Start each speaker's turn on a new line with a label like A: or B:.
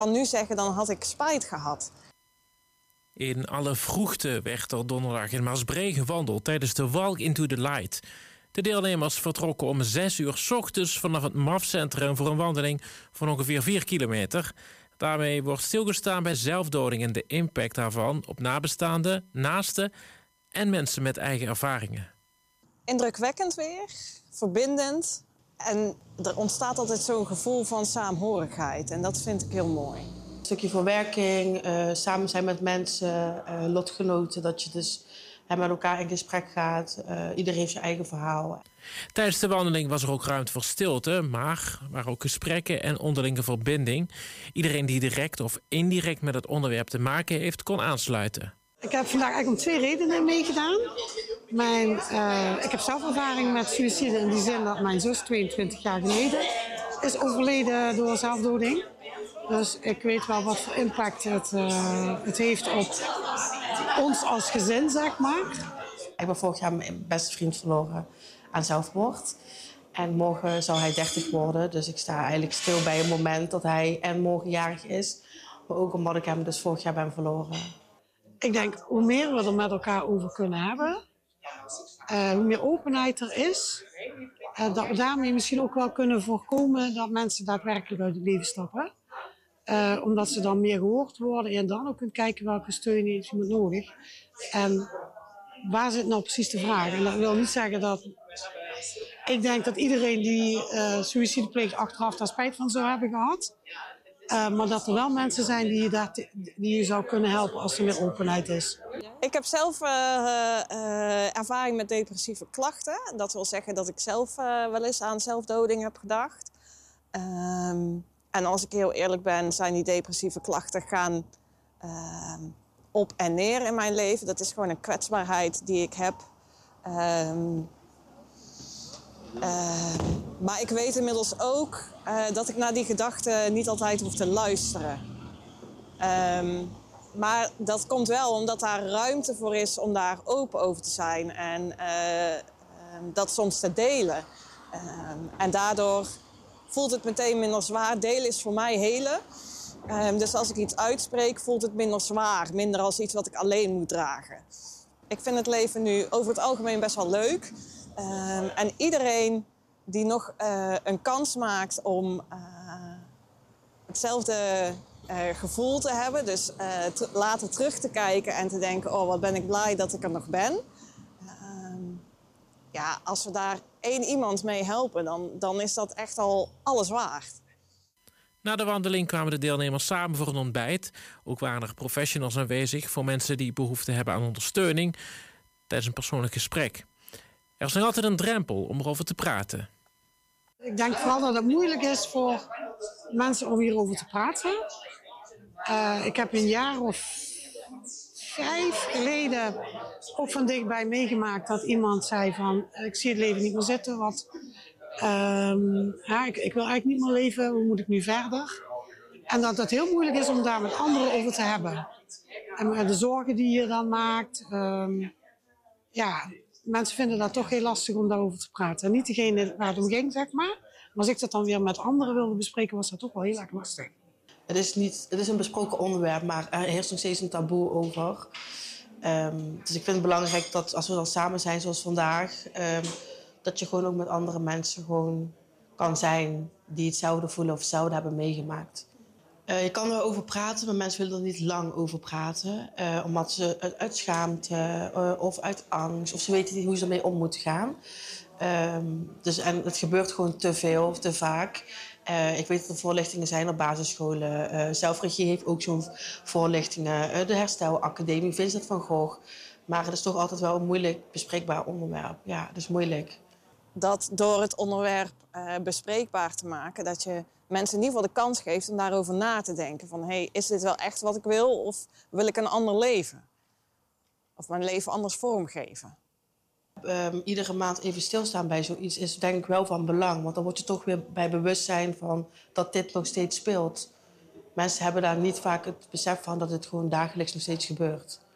A: kan nu zeggen, dan had ik spijt gehad.
B: In alle vroegte werd er donderdag in Maasbree gewandeld tijdens de Walk into the Light. De deelnemers vertrokken om 6 uur 's ochtends vanaf het MAF-centrum voor een wandeling van ongeveer 4 kilometer. Daarmee wordt stilgestaan bij zelfdoding en de impact daarvan op nabestaanden, naasten en mensen met eigen ervaringen.
A: Indrukwekkend weer, verbindend. En er ontstaat altijd zo'n gevoel van saamhorigheid. En dat vind ik heel mooi.
C: Een stukje verwerking, samen zijn met mensen, lotgenoten. Dat je dus met elkaar in gesprek gaat. Iedereen heeft zijn eigen verhaal.
B: Tijdens de wandeling was er ook ruimte voor stilte, maar er waren ook gesprekken en onderlinge verbinding. Iedereen die direct of indirect met het onderwerp te maken heeft, kon aansluiten.
D: Ik heb vandaag eigenlijk om 2 redenen meegedaan. Ik heb zelf ervaring met suïcide in die zin dat mijn zus 22 jaar geleden is overleden door zelfdoding. Dus ik weet wel wat voor impact het heeft op ons als gezin, zeg maar.
C: Ik ben vorig jaar mijn beste vriend verloren aan zelfmoord. En morgen zou hij 30 worden. Dus ik sta eigenlijk stil bij het moment dat hij en morgen jarig is. Maar ook omdat ik hem dus vorig jaar ben verloren.
D: Ik denk, hoe meer we er met elkaar over kunnen hebben, hoe meer openheid er is, dat we daarmee misschien ook wel kunnen voorkomen dat mensen daadwerkelijk uit het leven stappen. Omdat ze dan meer gehoord worden en dan ook kunnen kijken welke steun heeft iemand nodig. En waar zit nou precies de vraag? En dat wil niet zeggen dat... Ik denk dat iedereen die suïcide pleegt achteraf daar spijt van zou hebben gehad. Maar dat er wel mensen zijn die je zou kunnen helpen als er meer openheid is.
A: Ik heb zelf ervaring met depressieve klachten. Dat wil zeggen dat ik zelf wel eens aan zelfdoding heb gedacht. En als ik heel eerlijk ben, zijn die depressieve klachten gaan op en neer in mijn leven. Dat is gewoon een kwetsbaarheid die ik heb. Maar ik weet inmiddels ook dat ik naar die gedachten niet altijd hoef te luisteren. Maar dat komt wel omdat daar ruimte voor is om daar open over te zijn en dat soms te delen. En daardoor voelt het meteen minder zwaar. Delen is voor mij helen. Dus als ik iets uitspreek, voelt het minder zwaar. Minder als iets wat ik alleen moet dragen. Ik vind het leven nu over het algemeen best wel leuk. En iedereen die nog een kans maakt om hetzelfde gevoel te hebben. Dus later terug te kijken en te denken, oh wat ben ik blij dat ik er nog ben. Ja, als we daar 1 iemand mee helpen, dan is dat echt al alles waard.
B: Na de wandeling kwamen de deelnemers samen voor een ontbijt. Ook waren er professionals aanwezig voor mensen die behoefte hebben aan ondersteuning tijdens een persoonlijk gesprek. Er is nog altijd een drempel om erover te praten.
D: Ik denk vooral dat het moeilijk is voor mensen om hierover te praten. Ik heb een jaar of 5 geleden ook van dichtbij meegemaakt dat iemand zei van ik zie het leven niet meer zitten. Ik wil eigenlijk niet meer leven, hoe moet ik nu verder? En dat het heel moeilijk is om daar met anderen over te hebben. En de zorgen die je dan maakt. Mensen vinden dat toch heel lastig om daarover te praten. En niet degene waar het om ging, zeg maar. Maar als ik dat dan weer met anderen wilde bespreken, was dat toch wel heel erg lastig.
C: Het is een besproken onderwerp, maar er heerst nog steeds een taboe over. Dus ik vind het belangrijk dat als we dan samen zijn zoals vandaag, dat je gewoon ook met andere mensen gewoon kan zijn die hetzelfde voelen of hetzelfde hebben meegemaakt. Je kan erover praten, maar mensen willen er niet lang over praten. Omdat ze uit schaamte of uit angst, of ze weten niet hoe ze ermee om moeten gaan. En het gebeurt gewoon te veel of te vaak. Ik weet dat er voorlichtingen zijn op basisscholen. Zelfregie heeft ook zo'n voorlichtingen. De Herstelacademie, Vincent van Gogh. Maar het is toch altijd wel een moeilijk bespreekbaar onderwerp. Ja, het is moeilijk.
A: Dat door het onderwerp bespreekbaar te maken, dat je mensen in ieder geval de kans geeft om daarover na te denken. Van, hey, is dit wel echt wat ik wil of wil ik een ander leven? Of mijn leven anders vormgeven?
C: Iedere maand even stilstaan bij zoiets is denk ik wel van belang. Want dan word je toch weer bij bewustzijn van dat dit nog steeds speelt. Mensen hebben daar niet vaak het besef van dat het gewoon dagelijks nog steeds gebeurt.